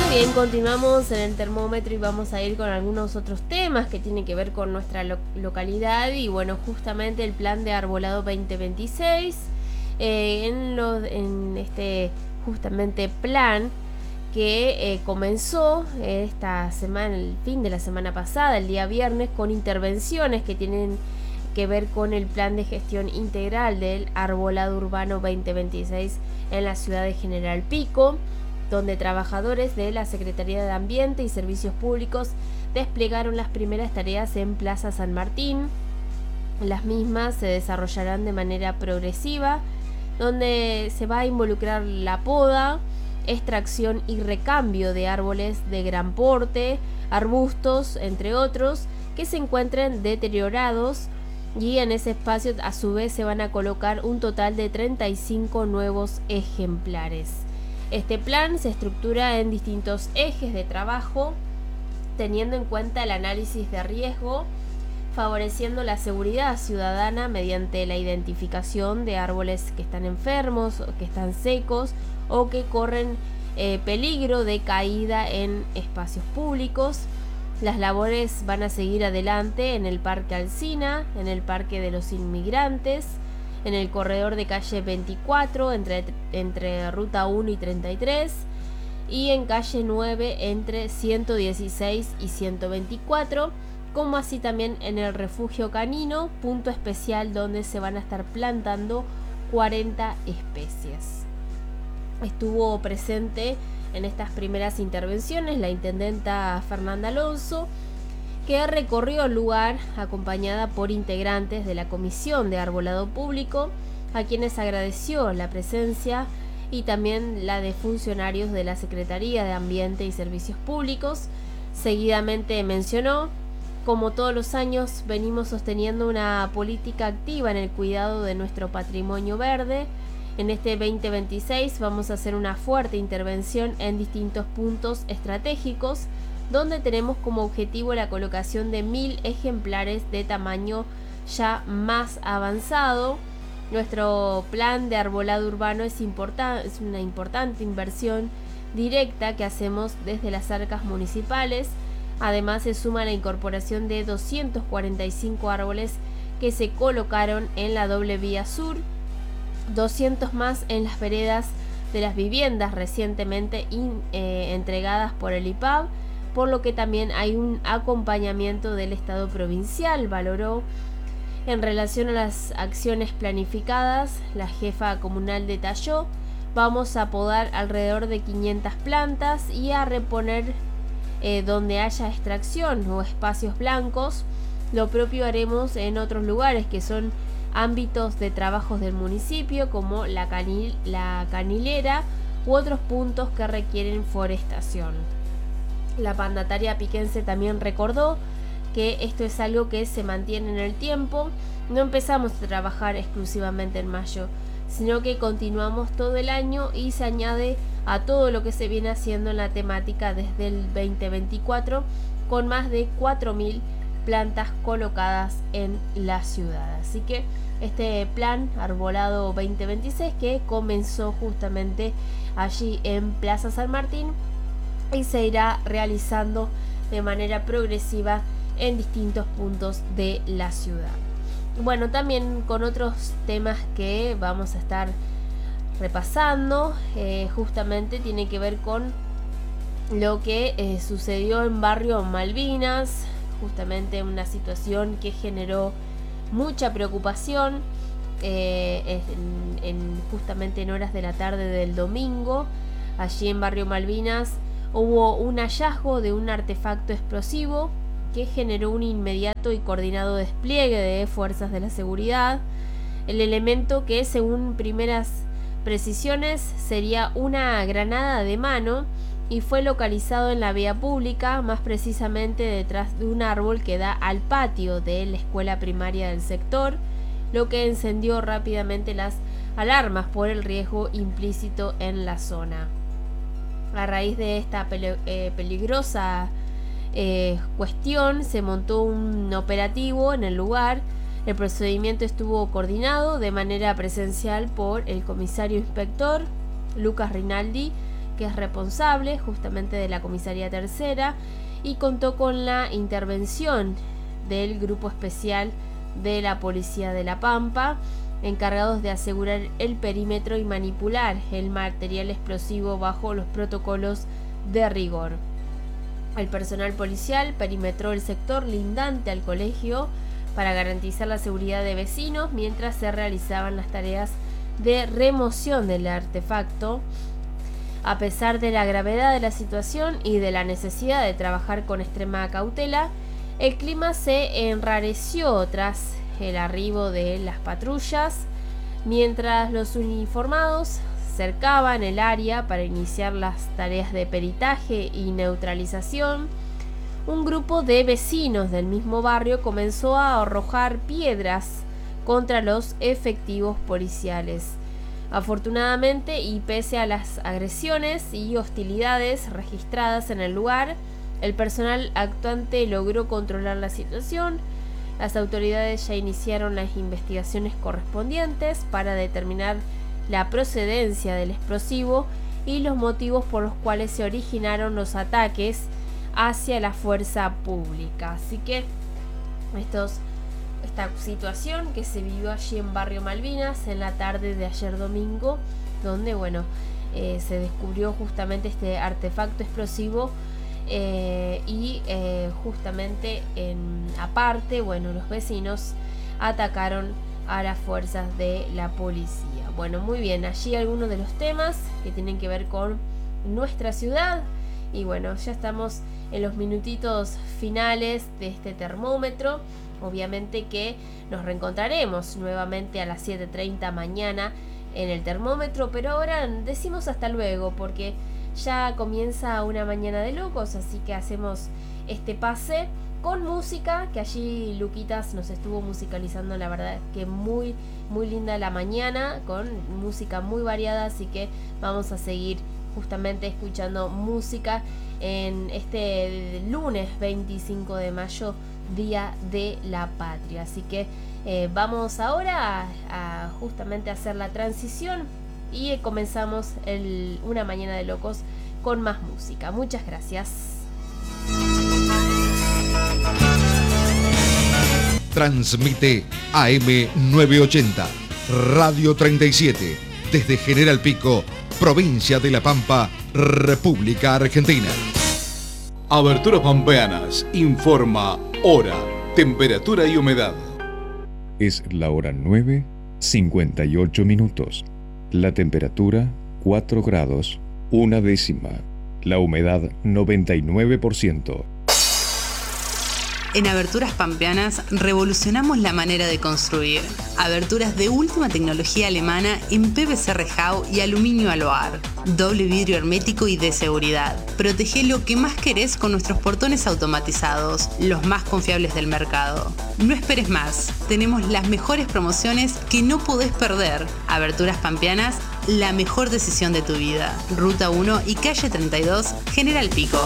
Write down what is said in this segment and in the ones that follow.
bien, continuamos en el termómetro y vamos a ir con algunos otros temas que tienen que ver con nuestra localidad y bueno, justamente el plan de arbolado 2026. En este justamente plan que comenzó esta semana, el fin de la semana pasada, el día viernes, con intervenciones que tienen que ver con el plan de gestión integral del arbolado urbano 2026 en la ciudad de General Pico, donde trabajadores de la Secretaría de Ambiente y Servicios Públicos desplegaron las primeras tareas en Plaza San Martín. Las mismas se desarrollarán de manera progresiva, donde se va a involucrar la poda, extracción y recambio de árboles de gran porte, arbustos, entre otros, que se encuentren deteriorados, y en ese espacio a su vez se van a colocar un total de 35 nuevos ejemplares. Este plan se estructura en distintos ejes de trabajo, teniendo en cuenta el análisis de riesgo, favoreciendo la seguridad ciudadana mediante la identificación de árboles que están enfermos, que están secos o que corren peligro de caída en espacios públicos. Las labores van a seguir adelante en el Parque Alsina, en el Parque de los Inmigrantes, en el corredor de calle 24 entre Ruta 1 y 33 y en calle 9 entre 116 y 124, como así también en el refugio canino, punto especial donde se van a estar plantando 40 especies. Estuvo presente en estas primeras intervenciones la intendenta Fernanda Alonso, que recorrió el lugar acompañada por integrantes de la Comisión de Arbolado Público, a quienes agradeció la presencia y también la de funcionarios de la Secretaría de Ambiente y Servicios Públicos. Seguidamente mencionó: como todos los años venimos sosteniendo una política activa en el cuidado de nuestro patrimonio verde. En este 2026 vamos a hacer una fuerte intervención en distintos puntos estratégicos, donde tenemos como objetivo la colocación de 1000 ejemplares de tamaño ya más avanzado. Nuestro plan de arbolado urbano es una importante inversión directa que hacemos desde las arcas municipales. Además, se suma la incorporación de 245 árboles que se colocaron en la doble vía sur, 200 más en las veredas de las viviendas recientemente entregadas por el IPAB, por lo que también hay un acompañamiento del Estado provincial, valoró. En relación a las acciones planificadas, la jefa comunal detalló: vamos a podar alrededor de 500 plantas y a reponer donde haya extracción o espacios blancos. Lo propio haremos en otros lugares que son ámbitos de trabajos del municipio, como la canilera u otros puntos que requieren forestación. La mandataria piquense también recordó que esto es algo que se mantiene en el tiempo. No empezamos a trabajar exclusivamente en mayo, sino que continuamos todo el año y se añade a todo lo que se viene haciendo en la temática desde el 2024, con más de 4000 plantas colocadas en la ciudad. Así que este plan Arbolado 2026, que comenzó justamente allí en Plaza San Martín y se irá realizando de manera progresiva en distintos puntos de la ciudad. Bueno, también con otros temas que vamos a estar repasando, justamente tiene que ver con lo que sucedió en Barrio Malvinas, justamente una situación que generó mucha preocupación justamente en horas de la tarde del domingo. Allí en Barrio Malvinas hubo un hallazgo de un artefacto explosivo que generó un inmediato y coordinado despliegue de fuerzas de la seguridad. El elemento, que según primeras precisiones sería una granada de mano, y fue localizado en la vía pública, más precisamente detrás de un árbol que da al patio de la escuela primaria del sector, lo que encendió rápidamente las alarmas por el riesgo implícito en la zona. A raíz de esta peligrosa cuestión, se montó un operativo en el lugar. El procedimiento estuvo coordinado de manera presencial por el comisario inspector Lucas Rinaldi, que es responsable justamente de la comisaría tercera y contó con la intervención del grupo especial de la policía de La Pampa, encargados de asegurar el perímetro y manipular el material explosivo bajo los protocolos de rigor. El personal policial perimetró el sector lindante al colegio para garantizar la seguridad de vecinos mientras se realizaban las tareas de remoción del artefacto. A pesar de la gravedad de la situación y de la necesidad de trabajar con extrema cautela, el clima se enrareció tras el arribo de las patrullas. Mientras los uniformados cercaban el área para iniciar las tareas de peritaje y neutralización, un grupo de vecinos del mismo barrio comenzó a arrojar piedras contra los efectivos policiales. Afortunadamente, y pese a las agresiones y hostilidades registradas en el lugar, el personal actuante logró controlar la situación. Las autoridades ya iniciaron las investigaciones correspondientes para determinar la procedencia del explosivo y los motivos por los cuales se originaron los ataques hacia la fuerza pública. Así que esta situación que se vivió allí en Barrio Malvinas en la tarde de ayer domingo, donde se descubrió justamente este artefacto explosivo y justamente aparte los vecinos atacaron a las fuerzas de la policía. Bueno, muy bien, allí algunos de los temas que tienen que ver con nuestra ciudad. Y bueno, ya estamos en los minutitos finales de este termómetro. Obviamente que nos reencontraremos nuevamente a las 7:30 mañana en el termómetro, pero ahora decimos hasta luego porque ya comienza una mañana de locos, así que hacemos este pase con música, que allí Luquitas nos estuvo musicalizando, la verdad que muy, muy linda la mañana, con música muy variada, así que vamos a seguir justamente escuchando música en este lunes 25 de mayo, Día de la Patria. Así que vamos ahora a justamente hacer la transición y comenzamos una mañana de locos con más música. Muchas gracias. Transmite AM 980, Radio 37, desde General Pico, provincia de La Pampa, República Argentina. Aberturas Pampeanas informa hora, temperatura y humedad. Es la hora 9:58 minutos. La temperatura 4 grados, 1 décima. La humedad 99%. En Aberturas Pampeanas revolucionamos la manera de construir. Aberturas de última tecnología alemana en PVC rejao y aluminio aloar. Doble vidrio hermético y de seguridad. Protege lo que más querés con nuestros portones automatizados, los más confiables del mercado. No esperes más. Tenemos las mejores promociones que no podés perder. Aberturas Pampeanas, la mejor decisión de tu vida. Ruta 1 y calle 32, General Pico.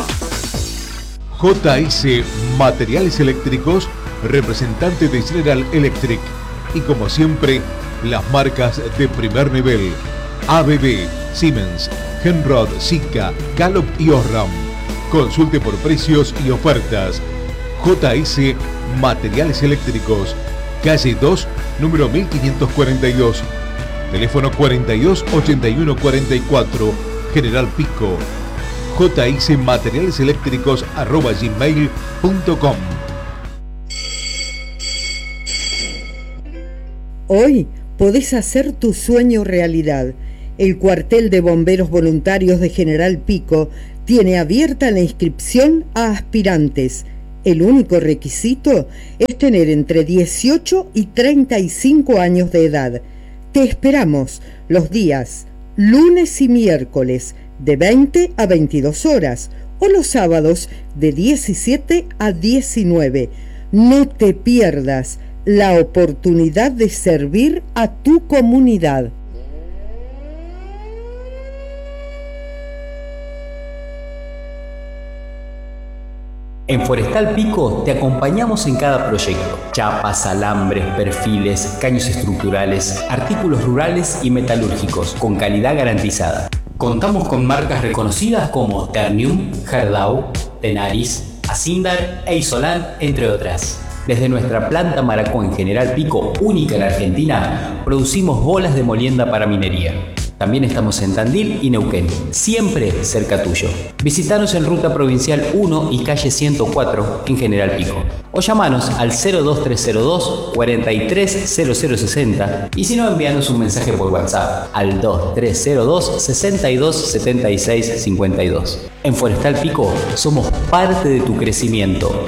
JS Materiales Eléctricos, representante de General Electric. Y como siempre, las marcas de primer nivel: ABB, Siemens, Henrod, Sika, Gallup y Osram. Consulte por precios y ofertas. JS Materiales Eléctricos, calle 2, número 1542. Teléfono 42 81 44, General Pico. jsmaterialeseléctricos@gmail.com. Hoy podés hacer tu sueño realidad. El cuartel de bomberos voluntarios de General Pico tiene abierta la inscripción a aspirantes. El único requisito es tener entre 18 y 35 años de edad. Te esperamos los días lunes y miércoles de 20 a 22 horas o los sábados de 17 a 19. No te pierdas la oportunidad de servir a tu comunidad. En Forestal Pico te acompañamos en cada proyecto. Chapas, alambres, perfiles, caños estructurales, artículos rurales y metalúrgicos, con calidad garantizada. Contamos con marcas reconocidas como Ternium, Gerdau, Tenaris, Asindar e Isolan, entre otras. Desde nuestra planta Maracó en General Pico, única en Argentina, producimos bolas de molienda para minería. También estamos en Tandil y Neuquén, siempre cerca tuyo. Visítanos en Ruta Provincial 1 y calle 104 en General Pico. O llamanos al 02302 430060 y si no, envíanos un mensaje por WhatsApp al 2302 62 76 52. En Forestal Pico somos parte de tu crecimiento.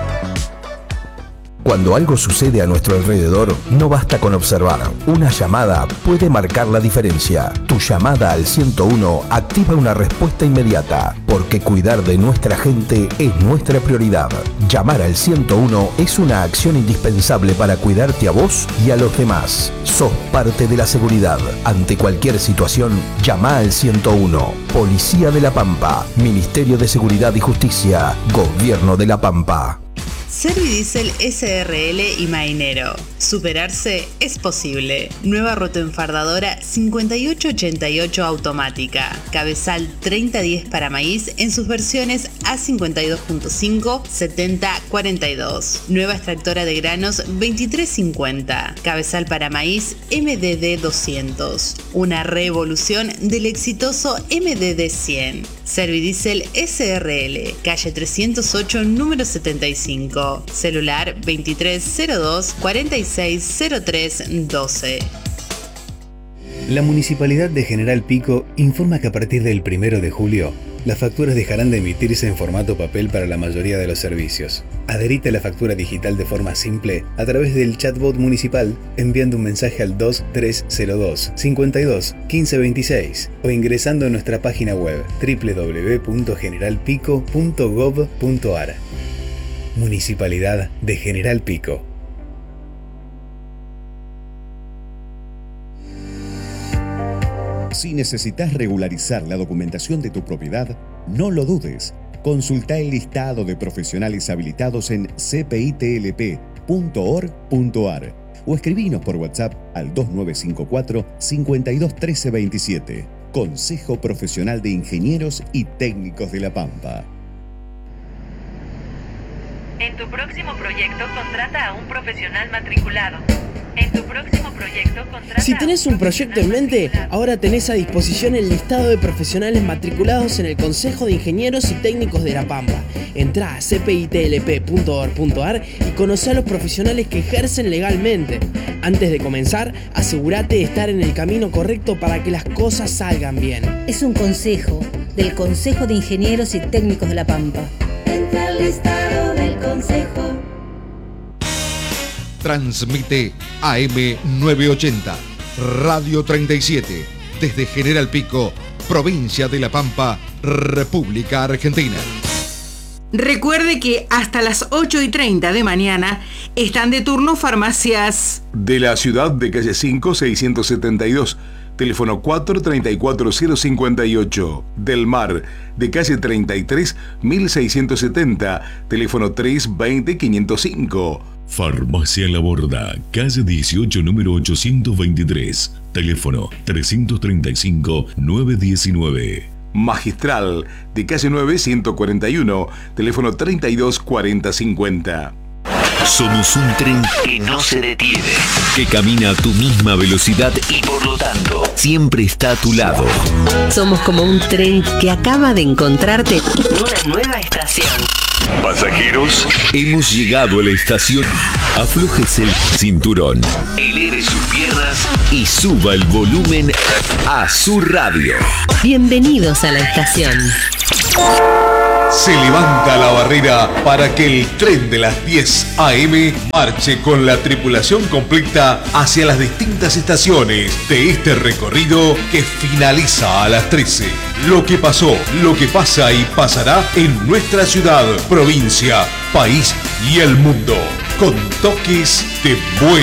Cuando algo sucede a nuestro alrededor, no basta con observar. Una llamada puede marcar la diferencia. Tu llamada al 101 activa una respuesta inmediata, porque cuidar de nuestra gente es nuestra prioridad. Llamar al 101 es una acción indispensable para cuidarte a vos y a los demás. Sos parte de la seguridad. Ante cualquier situación, llama al 101. Policía de La Pampa, Ministerio de Seguridad y Justicia, Gobierno de La Pampa. Servidiesel SRL y Mainero. Superarse es posible. Nueva rotoenfardadora 5888 automática. Cabezal 3010 para maíz en sus versiones A52.5, 7042. Nueva extractora de granos 2350. Cabezal para maíz MDD 200. Una revolución del exitoso MDD 100. Servidiesel SRL, calle 308, número 75. Celular 2302 4603 12. La Municipalidad de General Pico informa que a partir del 1 de julio, las facturas dejarán de emitirse en formato papel para la mayoría de los servicios. Adherite a la factura digital de forma simple a través del chatbot municipal enviando un mensaje al 2302 52 15 26 o ingresando en nuestra página web www.generalpico.gov.ar. Municipalidad de General Pico. Si necesitas regularizar la documentación de tu propiedad, no lo dudes. Consulta el listado de profesionales habilitados en cpitlp.org.ar o escribinos por WhatsApp al 2954 52 13 27. Consejo Profesional de Ingenieros y Técnicos de La Pampa. En tu próximo proyecto, contrata a un profesional matriculado. En tu próximo proyecto, contrata. Si tenés un proyecto en mente, ahora tenés a disposición el listado de profesionales matriculados en el Consejo de Ingenieros y Técnicos de La Pampa. Entrá a cpitlp.org.ar y conocé a los profesionales que ejercen legalmente. Antes de comenzar, asegúrate de estar en el camino correcto para que las cosas salgan bien. Es un consejo del Consejo de Ingenieros y Técnicos de La Pampa. Entra al listado del Consejo. Transmite AM 980, Radio 37, desde General Pico, provincia de La Pampa, República Argentina. Recuerde que hasta las 8:30 de mañana están de turno farmacias de la ciudad de calle 5, 672. Teléfono 434-058. Del Mar, de calle 33, 1670. Teléfono 320-505. Farmacia La Borda, calle 18, número 823. Teléfono 335-919. Magistral, de calle 9, 141. Teléfono 324050. Somos un tren que no se detiene, que camina a tu misma velocidad y por lo tanto siempre está a tu lado. Somos como un tren que acaba de encontrarte en una nueva estación. Pasajeros, hemos llegado a la estación. Aflójese el cinturón, eleve sus piernas y suba el volumen a su radio. Bienvenidos a la estación. Se levanta la barrera para que el tren de las 10 AM marche con la tripulación completa hacia las distintas estaciones de este recorrido que finaliza a las 13. Lo que pasó, lo que pasa y pasará en nuestra ciudad, provincia, país y el mundo, con toques de buen